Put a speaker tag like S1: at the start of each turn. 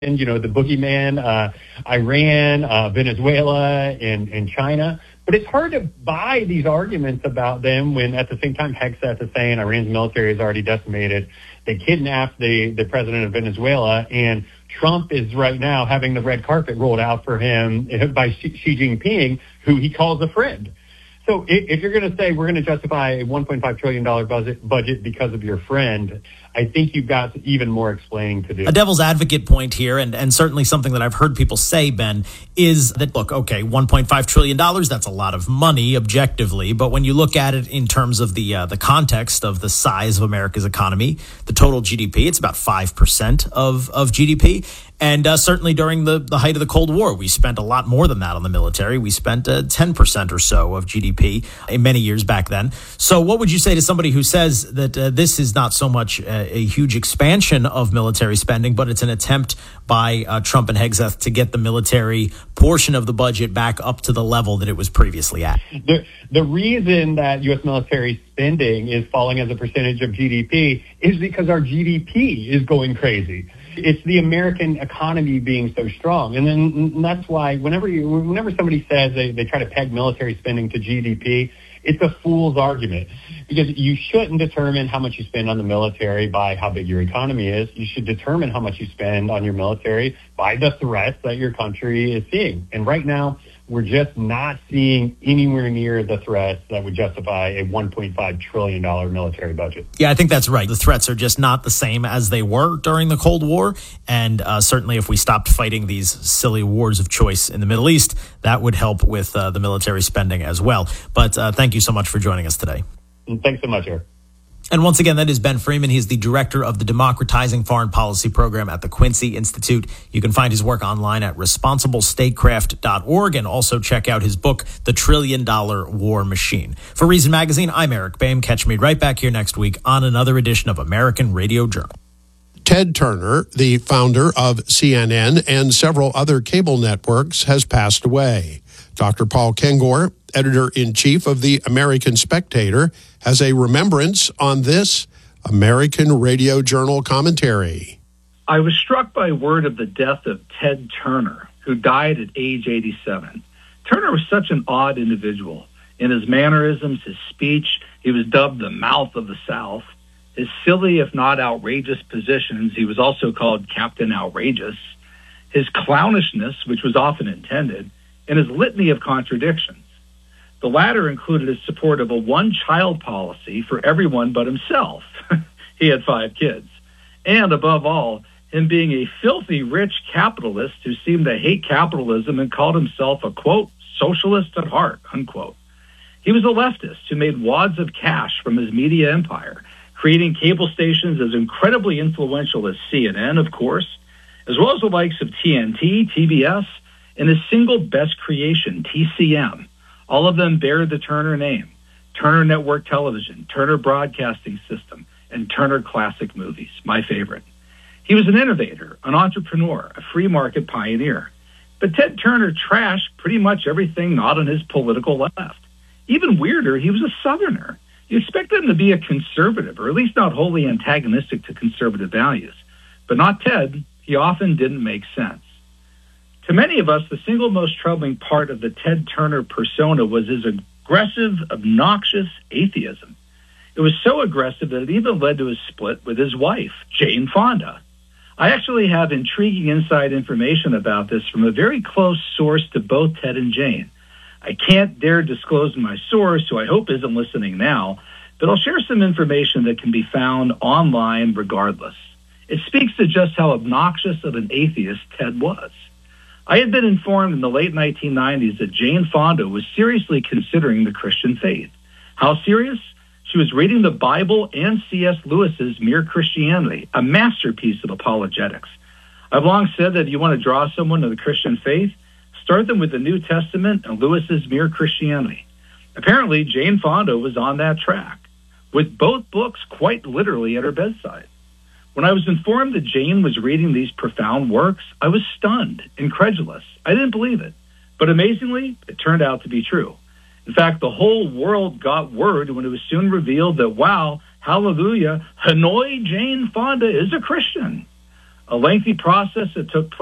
S1: and, the boogeyman, Iran, Venezuela, and China. But it's hard to buy these arguments about them when at the same time Hegseth is saying Iran's military is already decimated. They kidnapped the president of Venezuela, and Trump is right now having the red carpet rolled out for him by Xi Jinping, who he calls a friend. So if you're going to say we're going to justify a $1.5 trillion budget because of your friend, I think you've got even more explaining to do.
S2: A devil's advocate point here, and certainly something that I've heard people say, Ben, is that, look, okay, $1.5 trillion, that's a lot of money objectively, but when you look at it in terms of the context of the size of America's economy, the total GDP, it's about 5% of GDP. And certainly during the height of the Cold War, we spent a lot more than that on the military. We spent 10% or so of GDP in many years back then. So what would you say to somebody who says that this is not so much a huge expansion of military spending, but it's an attempt by Trump and Hegseth to get the military portion of the budget back up to the level that it was previously at?
S1: The reason that U.S. military spending is falling as a percentage of GDP is because our GDP is going crazy. It's the American economy being so strong. And that's why whenever somebody says they try to peg military spending to GDP, it's a fool's argument, because you shouldn't determine how much you spend on the military by how big your economy is. You should determine how much you spend on your military by the threats that your country is seeing. And right now, we're just not seeing anywhere near the threats that would justify a $1.5 trillion military budget.
S2: Yeah, I think that's right. The threats are just not the same as they were during the Cold War. And certainly if we stopped fighting these silly wars of choice in the Middle East, that would help with the military spending as well. But thank you so much for joining us today.
S1: And thanks so much, Eric.
S2: And once again, that is Ben Freeman. He's the director of the Democratizing Foreign Policy Program at the Quincy Institute. You can find his work online at responsiblestatecraft.org and also check out his book, The $1 Trillion War Machine. For Reason Magazine, I'm Eric Boehm. Catch me right back here next week on another edition of American Radio Journal.
S3: Ted Turner, the founder of CNN and several other cable networks, has passed away. Dr. Paul Kengor, editor-in-chief of the American Spectator, has a remembrance on this American Radio Journal commentary.
S4: I was struck by word of the death of Ted Turner, who died at age 87. Turner was such an odd individual. In his mannerisms, his speech, he was dubbed the mouth of the South. His silly, if not outrageous positions, he was also called Captain Outrageous. His clownishness, which was often intended, and his litany of contradictions. The latter included his support of a one-child policy for everyone but himself. He had 5 kids. And above all, him being a filthy rich capitalist who seemed to hate capitalism and called himself a, quote, socialist at heart, unquote. He was a leftist who made wads of cash from his media empire, creating cable stations as incredibly influential as CNN, of course, as well as the likes of TNT, TBS, and his single best creation, TCM. All of them bear the Turner name: Turner Network Television, Turner Broadcasting System, and Turner Classic Movies, my favorite. He was an innovator, an entrepreneur, a free market pioneer. But Ted Turner trashed pretty much everything not on his political left. Even weirder, he was a Southerner. You expect him to be a conservative, or at least not wholly antagonistic to conservative values. But not Ted. He often didn't make sense. To many of us, the single most troubling part of the Ted Turner persona was his aggressive, obnoxious atheism. It was so aggressive that it even led to a split with his wife, Jane Fonda. I actually have intriguing inside information about this from a very close source to both Ted and Jane. I can't dare disclose my source, who I hope isn't listening now, but I'll share some information that can be found online regardless. It speaks to just how obnoxious of an atheist Ted was. I had been informed in the late 1990s that Jane Fonda was seriously considering the Christian faith. How serious? She was reading the Bible and C.S. Lewis's Mere Christianity, a masterpiece of apologetics. I've long said that if you want to draw someone to the Christian faith, start them with the New Testament and Lewis's Mere Christianity. Apparently, Jane Fonda was on that track, with both books quite literally at her bedside. When I was informed that Jane was reading these profound works, I was stunned, incredulous. I didn't believe it. But amazingly, it turned out to be true. In fact, the whole world got word when it was soon revealed that, wow, hallelujah, Hanoi Jane Fonda is a Christian. a lengthy process that took place